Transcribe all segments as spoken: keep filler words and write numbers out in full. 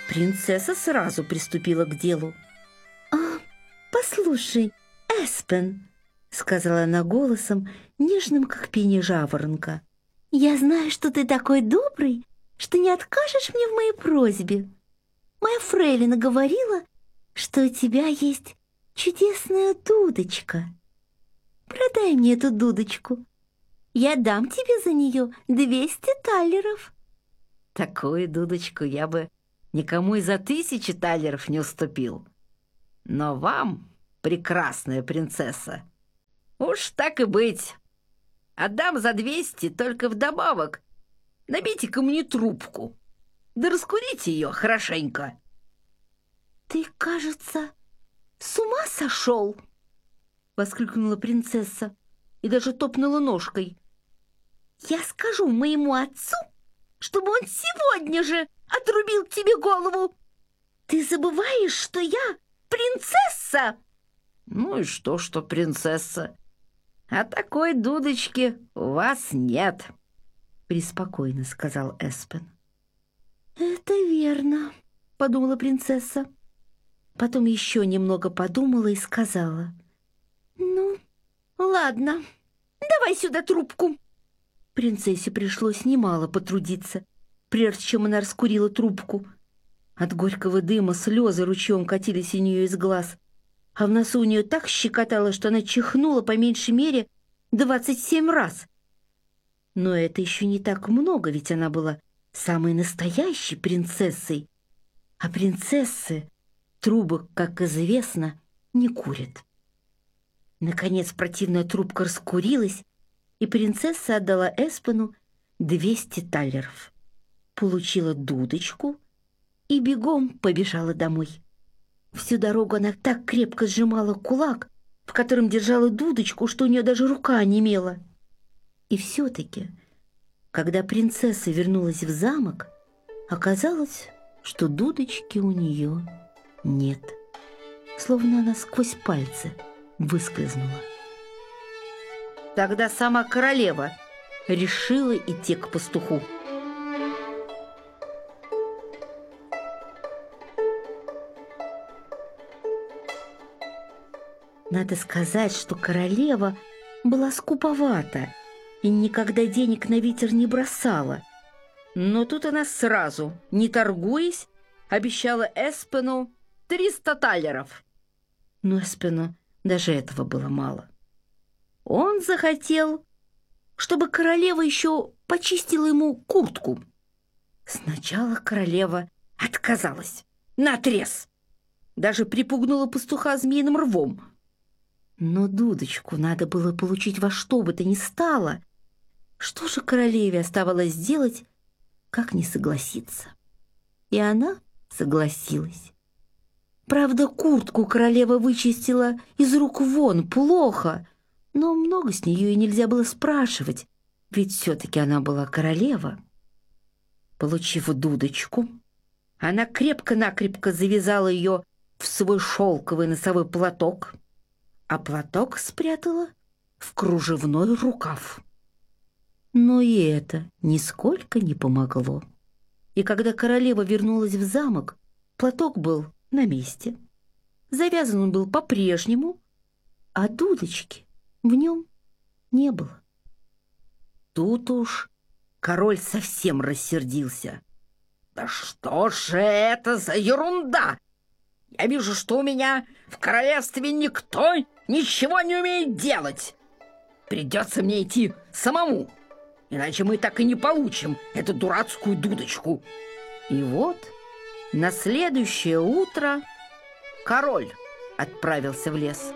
Принцесса сразу приступила к делу. «А, послушай, Эспен», — сказала она голосом, нежным, как пение жаворонка, «я знаю, что ты такой добрый, что не откажешь мне в моей просьбе. Моя фрейлина говорила, что у тебя есть чудесная дудочка. Продай мне эту дудочку. Я дам тебе за нее двести талеров». Такую дудочку я бы никому и за тысячи талеров не уступил. Но вам, прекрасная принцесса, уж так и быть. Отдам за двести, только вдобавок набейте-ка мне трубку, да раскурите ее хорошенько. «Ты, кажется, с ума сошел?» — воскликнула принцесса и даже топнула ножкой. «Я скажу моему отцу, чтобы он сегодня же отрубил тебе голову. Ты забываешь, что я принцесса?» Ну и что, что принцесса? А такой дудочки у вас нет, — преспокойно сказал Эспен. «Это верно», — подумала принцесса. Потом еще немного подумала и сказала: «Ну, ладно, давай сюда трубку». Принцессе пришлось немало потрудиться, прежде чем она раскурила трубку. От горького дыма слезы ручьем катились у нее из глаз, а в носу у нее так щекотало, что она чихнула по меньшей мере двадцать семь раз. Но это еще не так много, ведь она была самой настоящей принцессой, а принцессы трубок, как известно, не курят. Наконец противная трубка раскурилась, и принцесса отдала Эспену двести талеров, получила дудочку и бегом побежала домой. Всю дорогу она так крепко сжимала кулак, в котором держала дудочку, что у нее даже рука онемела. И все-таки, когда принцесса вернулась в замок, оказалось, что дудочки у нее нет, словно она сквозь пальцы выскользнула. Тогда сама королева решила идти к пастуху. Надо сказать, что королева была скуповата и никогда денег на ветер не бросала. Но тут она сразу, не торгуясь, обещала Эспену триста талеров. Но Эспену даже этого было мало. Он захотел, чтобы королева еще почистила ему куртку. Сначала королева отказалась наотрез, даже припугнула пастуха змеиным рвом. Но дудочку надо было получить во что бы то ни стало. Что же королеве оставалось делать, как не согласиться? И она согласилась. Правда, куртку королева вычистила из рук вон плохо, но много с нее и нельзя было спрашивать, ведь все-таки она была королева. Получив дудочку, она крепко-накрепко завязала ее в свой шелковый носовой платок, а платок спрятала в кружевной рукав. Но и это нисколько не помогло. И когда королева вернулась в замок, платок был на месте. Завязан он был по-прежнему, а дудочки в нем не было. Тут уж король совсем рассердился. Да что же это за ерунда? Я вижу, что у меня в королевстве никто ничего не умеет делать. Придется мне идти самому, иначе мы так и не получим эту дурацкую дудочку. И вот на следующее утро король отправился в лес.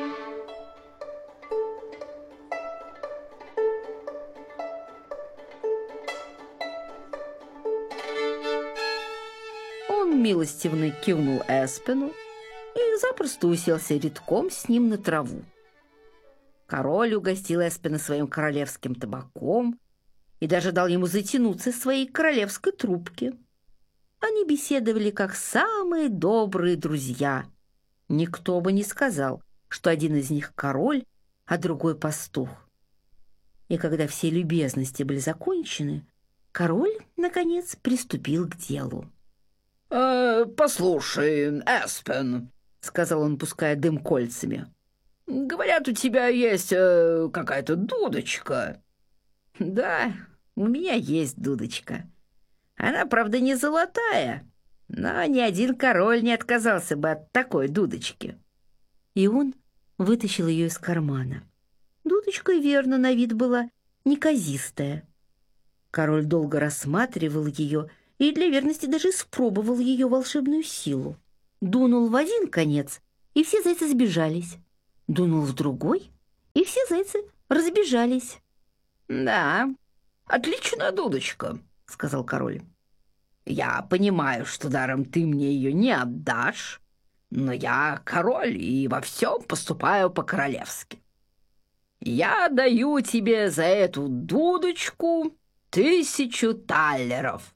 Он милостивно кивнул Эспену и запросто уселся редком с ним на траву. Король угостил Эспена своим королевским табаком и даже дал ему затянуться своей королевской трубки. Они беседовали как самые добрые друзья. Никто бы не сказал, что один из них король, а другой пастух. И когда все любезности были закончены, король, наконец, приступил к делу. «Э, послушай, Эспен», — сказал он, пуская дым кольцами, — «говорят, у тебя есть э, какая-то дудочка». Да, у меня есть дудочка. Она, правда, не золотая, но ни один король не отказался бы от такой дудочки. И он вытащил ее из кармана. Дудочка, верно, на вид была неказистая. Король долго рассматривал ее и для верности даже испробовал ее волшебную силу. Дунул в один конец, и все зайцы сбежались. Дунул в другой, и все зайцы разбежались. «Да, отличная дудочка», — сказал король. «Я понимаю, что даром ты мне ее не отдашь, но я король и во всем поступаю по-королевски. Я даю тебе за эту дудочку тысячу таллеров».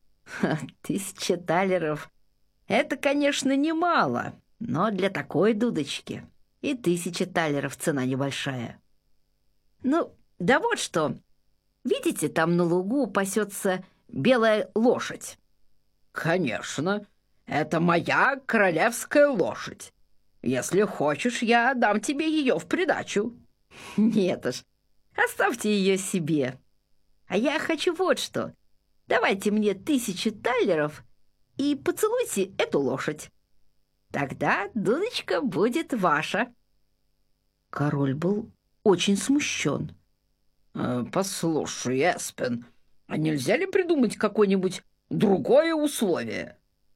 Тысяча талеров — это, конечно, немало, но для такой дудочки и тысяча талеров цена небольшая. Ну, да вот что. Видите, там на лугу пасется белая лошадь? «Конечно, это моя королевская лошадь. Если хочешь, я дам тебе ее в придачу». Нет уж, оставьте ее себе. А я хочу вот что. Давайте мне тысячу таллеров и поцелуйте эту лошадь. Тогда дудочка будет ваша. Король был очень смущен. Э, «Послушай, Эспен, а нельзя ли придумать какое-нибудь другое условие?»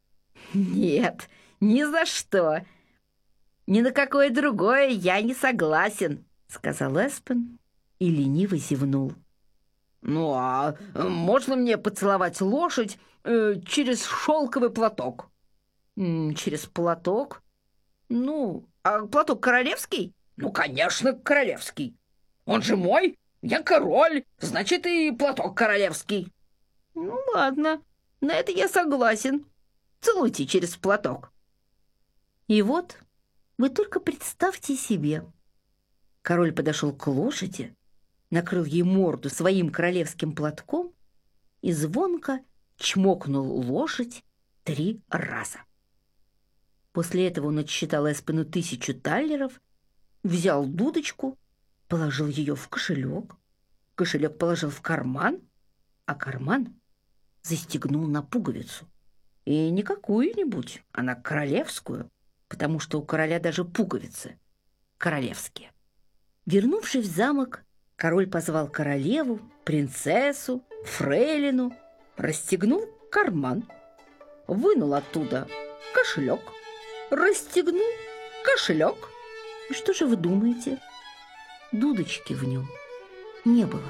Нет, ни за что. Ни на какое другое я не согласен, сказал Эспен и лениво зевнул. «Ну, а можно мне поцеловать лошадь э, через шелковый платок?» М, через платок? Ну, а платок королевский? «Ну, конечно, королевский. Он же мой, я король, значит, и платок королевский». Ну, ладно, на это я согласен. Целуйте через платок. И вот вы только представьте себе. Король подошел к лошади, накрыл ей морду своим королевским платком и звонко чмокнул лошадь три раза. После этого он отсчитал Эспену тысячу таллеров, взял дудочку, положил ее в кошелек, кошелек положил в карман, а карман застегнул на пуговицу. И не какую-нибудь, а на королевскую, потому что у короля даже пуговицы королевские. Вернувшись в замок, король позвал королеву, принцессу, фрейлину, расстегнул карман, вынул оттуда кошелек, расстегнул кошелек. И что же вы думаете? Дудочки в нем не было.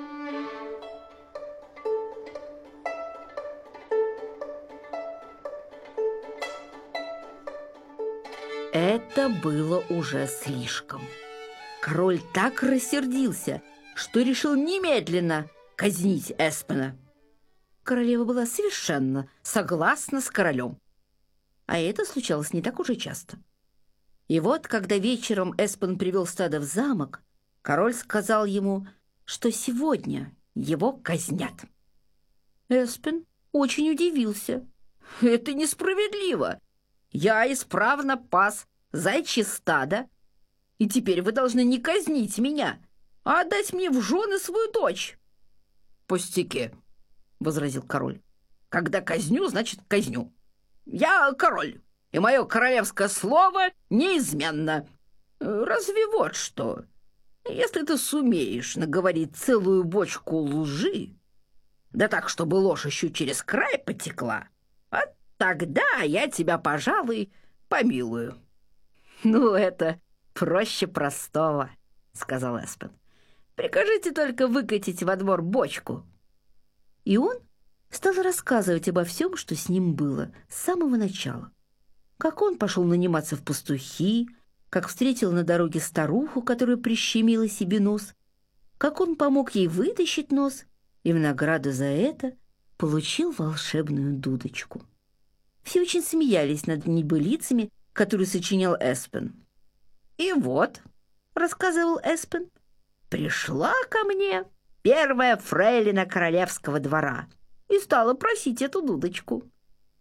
Это было уже слишком. Король так рассердился, что решил немедленно казнить Эспена. Королева была совершенно согласна с королем. А это случалось не так уже часто. И вот, когда вечером Эспен привел стадо в замок, король сказал ему, что сегодня его казнят. Эспен очень удивился. «Это несправедливо. Я исправно пас зайчье стадо, и теперь вы должны не казнить меня, а отдать мне в жены свою дочь». «Пустяки», — возразил король. «Когда казню, значит казню. Я король, и мое королевское слово неизменно. Разве вот что, если ты сумеешь наговорить целую бочку лжи, да так, чтобы ложь еще через край потекла, а тогда я тебя, пожалуй, помилую». «Ну, это проще простого», — сказал Эспен. «Прикажите только выкатить во двор бочку». И он стал рассказывать обо всем, что с ним было с самого начала. Как он пошел наниматься в пастухи, как встретил на дороге старуху, которая прищемила себе нос, как он помог ей вытащить нос и в награду за это получил волшебную дудочку. Все очень смеялись над небылицами, которые сочинял Эспен. «И вот», — рассказывал Эспен, — «пришла ко мне первая фрейлина королевского двора и стала просить эту дудочку.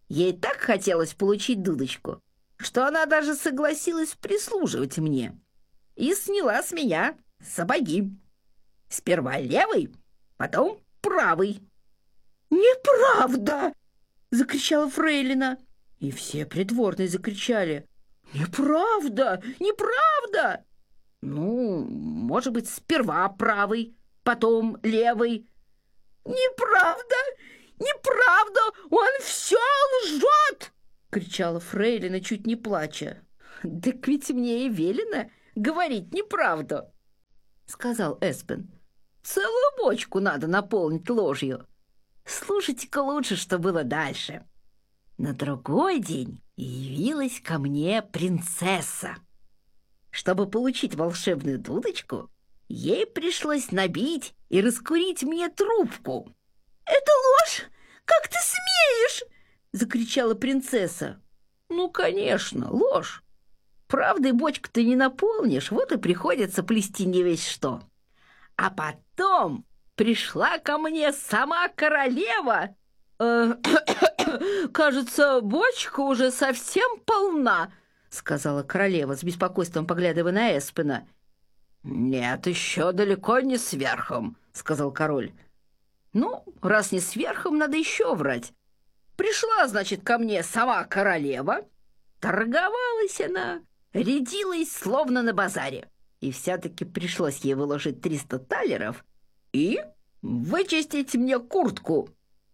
Ей так хотелось получить дудочку, что она даже согласилась прислуживать мне и сняла с меня сапоги. Сперва левый, потом правый. «Неправда!» — закричала фрейлина. И все придворные закричали: «Неправда! Неправда!» Ну, может быть, сперва правый, потом левый. «Неправда! Неправда! Он все лжет!» — кричала фрейлина, чуть не плача. «Так ведь мне и велено говорить неправду», — сказал Эспен. «Целую бочку надо наполнить ложью. Слушайте-ка лучше, что было дальше. На другой день явилась ко мне принцесса. Чтобы получить волшебную дудочку, ей пришлось набить и раскурить мне трубку». «Это ложь! Как ты смеешь?» — закричала принцесса. «Ну, конечно, ложь. Правдой бочку ты не наполнишь, вот и приходится плести не весь что. А потом пришла ко мне сама королева. Э, кажется, бочка уже совсем полна», — сказала королева с беспокойством, поглядывая на Эспена. «Нет, еще далеко не сверхом», — сказал король. «Ну, раз не сверхом, надо еще врать. Пришла, значит, ко мне сама королева. Торговалась она, рядилась, словно на базаре. И все-таки пришлось ей выложить триста талеров и вычистить мне куртку».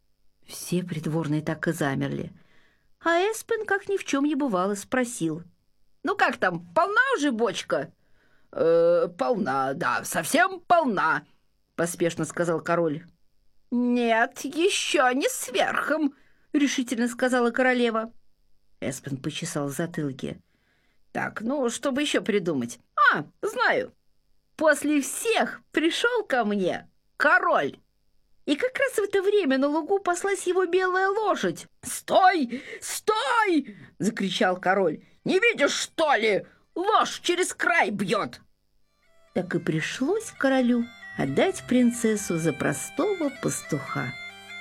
Все придворные так и замерли. А Эспен, как ни в чем не бывало, спросил: «Ну как там, полна уже бочка?» «Э, полна, да, совсем полна», — поспешно сказал король. «Нет, еще не сверхом», — решительно сказала королева. Эспен почесал в затылке. «Так, ну, что бы еще придумать? А, знаю. После всех пришел ко мне король. И как раз в это время на лугу паслась его белая лошадь. «Стой! Стой!» — закричал король. «Не видишь, что ли? Ложь через край бьет!» Так и пришлось королю отдать принцессу за простого пастуха.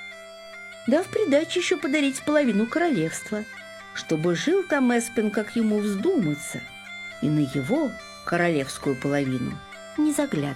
Да в придачу еще подарить половину королевства, чтобы жил там Эспен, как ему вздумается, и на его королевскую половину не заглядывал.